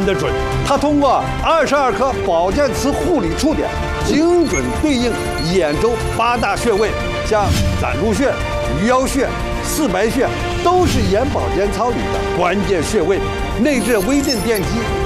的准。它通过22颗保健磁护理触点，精准对应眼周8大穴位，像攒露穴、鱼腰穴、四白穴，都是眼保健操里的关键穴位。内置微电电机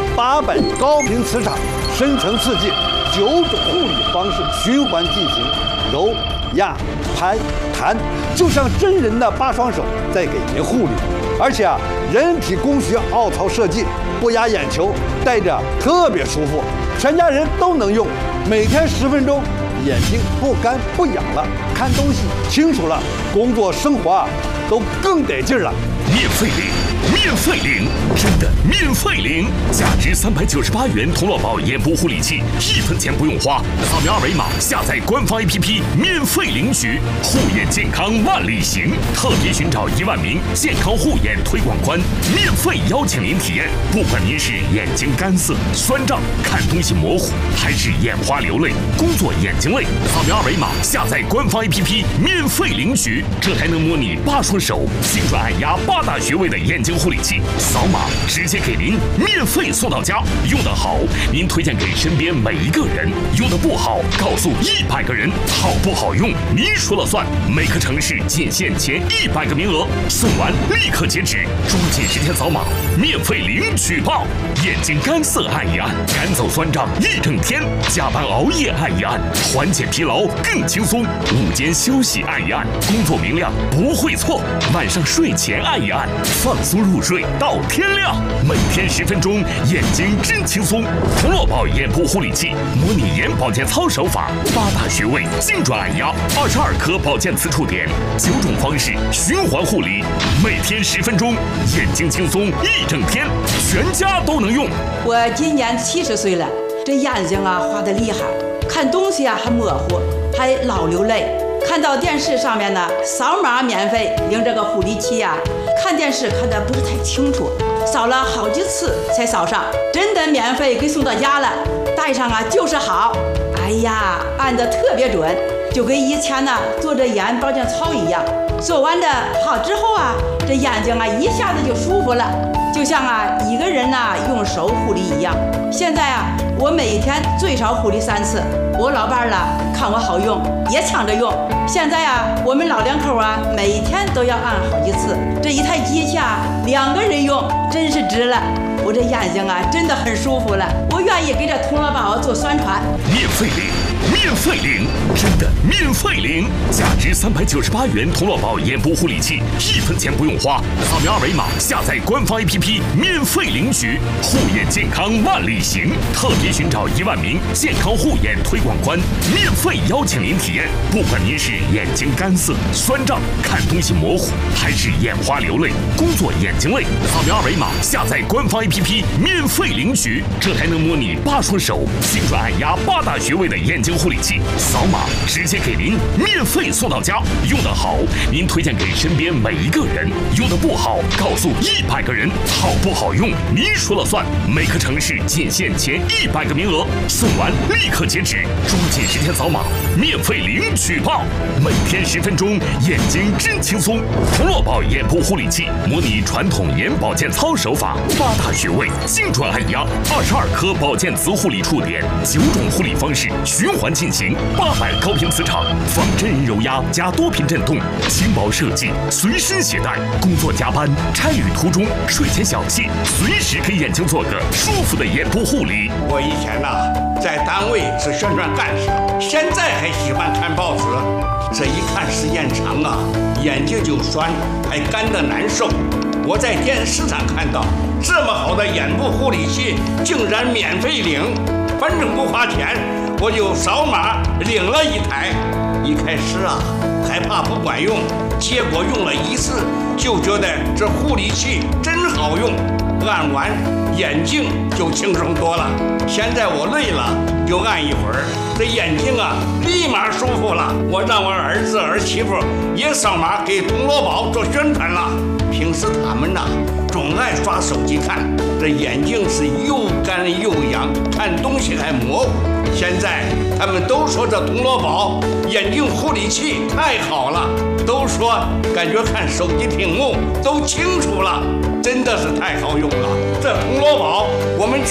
800高频磁场，深层刺激9种护理方式循环进行，揉、压、拍、弹，就像真人的8双手在给您护理。而且人体工学凹槽设计，不压眼球，戴着特别舒服，全家人都能用。每天10分钟，眼睛不干不痒了，看东西清楚了，工作生活都更得劲了。 免费领，免费领，真的免费领！价值398元童乐宝眼部护理器，1分钱不用花，扫描2维码下载官方 APP， 免费领取。护眼健康万里行，特别寻找1万名健康护眼推广官，免费邀请您体验。不管您是眼睛干涩、酸胀、看东西模糊，还是眼花流泪、工作眼睛累，扫描2维码下载官方 APP， 免费领取。这还能模拟8双手精准按压8大穴位的眼睛护理器，扫码直接给您免费送到家。用得好，您推荐给身边每一个人；用得不好，告诉100个人。好不好用，您说了算。每个城市仅限前100个名额，送完立刻截止。抓紧时间扫码，免费领取吧！眼睛干涩按一按，赶走酸胀一整天；加班熬夜按一按，缓解疲劳更轻松；午间休息按一按，工作明亮不会错；晚上睡前按一按，放松入睡到天亮。每天10分钟，眼睛真轻松。童乐宝眼部护理器模拟眼保健操手法，8大穴位精准按压，22颗保健磁触点，9种方式循环护理。每天10分钟，眼睛轻松一整天，全家都能用。 我今年70岁了，这眼睛花得厉害，看东西还模糊，还老流泪。看到电视上面呢，扫码免费领这个护理器看电视看得不是太清楚，扫了好几次才扫上，真的免费给送到家了。戴上就是好，哎呀，按得特别准，就跟以前做这眼保健操一样。做完的好之后这眼睛一下子就舒服了，就像一个人用手护理一样。现在我每天最少护理3次，我老伴看我好用，也抢着用。现在我们老两口每天都要按好几次，这一台机器2个人用，真是值了。我这眼睛真的很舒服了，我愿意给这童乐宝做宣传。 免费领，免费领，真的免费领！价值398元童乐宝眼部护理器，1分钱不用花，扫描2维码下载官方 APP， 免费领取。护眼健康万里行，特别寻找1万名健康护眼推广官，免费邀请您体验。不管您是眼睛干涩、酸胀、看东西模糊，还是眼花流泪、工作眼睛累，扫描2维码下载官方 APP， 免费领取。这还能模拟8双手精准按压8大穴位的眼睛护理器，扫码直接给您免费送到家。用得好，您推荐给身边每一个人；用得不好，告诉100个人。好不好用，您说了算。每个城市仅限前100个名额，送完立刻截止。抓紧时间扫码，免费领取吧！每天10分钟，眼睛真轻松。童乐宝眼部护理器模拟传统眼保健操手法，8大穴位精准按压，22颗保健磁护理触点，9种护理方式循环进行，800高频磁场，仿真人揉压加多频震动，轻薄设计，随身携带。工作加班、差旅途中、睡前小憩，随时给眼睛做个舒服的眼部护理。 我以前在单位是宣传干事，现在还喜欢看报纸。这一看时间长眼睛就酸，还干得难受。我在电视上看到这么好的眼部护理器，竟然免费领，反正不花钱，我就扫码领了1台。一开始害怕不管用，结果用了1次就觉得这护理器真好用，按完眼睛就轻松多了。现在我累了就按一会儿，这眼睛立马舒服了。我让我儿子儿媳妇也扫码给童乐宝做宣传了。平时他们总爱刷手机看，这眼睛是又干又痒，看东西还模糊。现在他们都说这童乐宝眼睛护理器太好了，都说感觉看手机屏幕都清楚了，真的是太好用了。这童乐宝我们